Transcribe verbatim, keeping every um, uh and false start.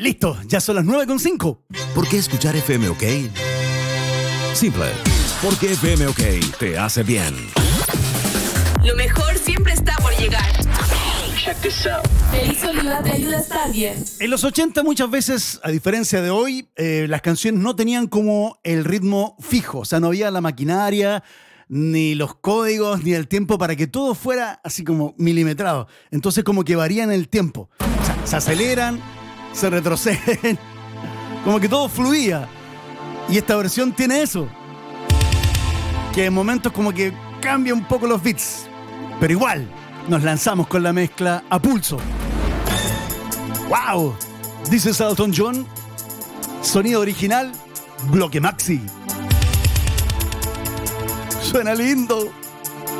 Listo, ya son las nueve con cinco. ¿Por qué escuchar F M OK? Simple. Porque F M OK te hace bien. Lo mejor siempre está por llegar. Check this out. Feliz Oliva te ayuda a estar bien. En los ochenta muchas veces, a diferencia de hoy, eh, las canciones no tenían como el ritmo fijo. O sea, no había la maquinaria, ni los códigos, ni el tiempo para que todo fuera así como milimetrado. Entonces como que varían el tiempo. O sea, se aceleran, se retroceden. Como que todo fluía. Y esta versión tiene eso. Que en momentos como que cambia un poco los beats. Pero igual, nos lanzamos con la mezcla a pulso. ¡Wow! This is Elton John. Sonido original, bloque maxi. Suena lindo.